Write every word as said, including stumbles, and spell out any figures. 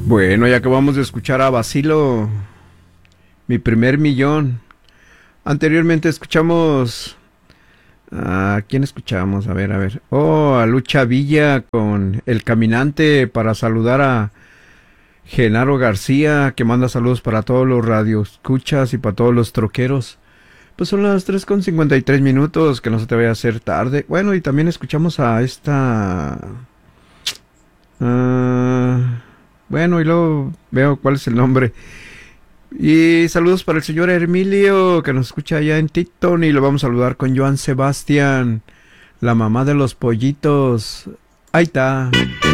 Bueno, ya acabamos de escuchar a Basilo, mi primer millón. Anteriormente escuchamos... ¿A quién escuchamos? A ver, a ver. Oh, a Lucha Villa con El Caminante, para saludar a Genaro García, que manda saludos para todos los radioescuchas y para todos los troqueros. Pues son las tres con cincuenta y tres minutos, que no se te vaya a hacer tarde. Bueno, y también escuchamos a esta... ah, bueno, y luego veo cuál es el nombre. Y saludos para el señor Hermilio, que nos escucha allá en Titon, y lo vamos a saludar con Joan Sebastián, la mamá de los pollitos. Ahí está.